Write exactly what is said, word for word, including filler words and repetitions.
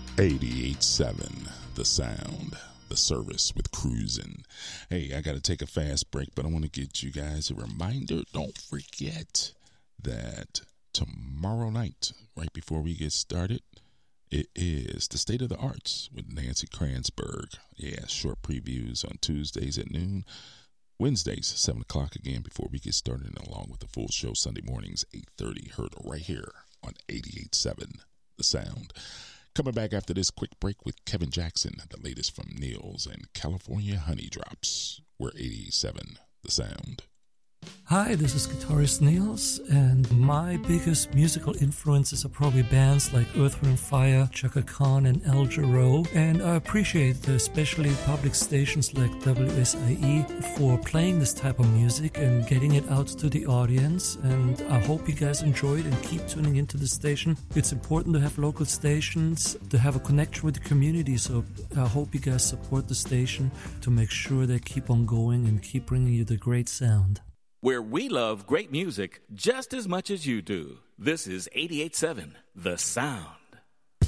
eighty-eight seven, The Sound, the service with Cruisin'. Hey, I got to take a fast break, but I want to get you guys a reminder. Don't forget that tomorrow night, right before we get started, it is the State of the Arts with Nancy Kranzberg. Yeah, short previews on Tuesdays at noon. Wednesdays, seven o'clock again before we get started, and along with the full show Sunday mornings, eight thirty, heard right here on eighty-eight seven, The Sound. Coming back after this quick break with Kevin Jackson, the latest from Nils and California Honey Drops. We're eighty-eight seven, The Sound. Hi, this is guitarist Nils, and my biggest musical influences are probably bands like Earth, Wind and Fire, Chaka Khan, and Al Jarreau, and I appreciate especially public stations like W S I E for playing this type of music and getting it out to the audience, and I hope you guys enjoy it and keep tuning into the station. It's important to have local stations, to have a connection with the community, so I hope you guys support the station to make sure they keep on going and keep bringing you the great sound. Where we love great music just as much as you do. This is eighty-eight seven, The Sound.